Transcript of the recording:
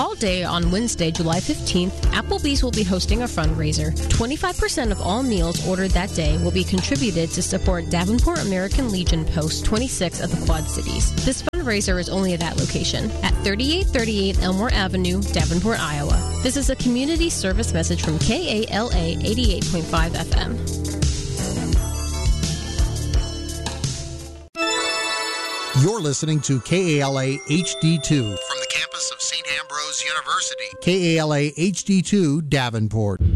All day on Wednesday, July 15th, Applebee's will be hosting a fundraiser. 25% of all meals ordered that day will be contributed to support Davenport American Legion Post 26 of the Quad Cities. This fundraiser is only at that location, at 3838 Elmore Avenue, Davenport, Iowa. This is a community service message from KALA 88.5 FM. You're listening to KALA HD2 from the campus of St. Ambrose University. KALA HD2 Davenport.